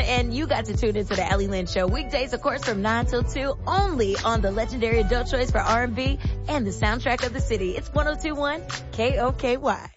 and you got to tune into the Ellie Lynn Show weekdays, of course, from 9 till 2, only on the legendary adult choice for R&B and the soundtrack of the city. It's 102.1 KOKY.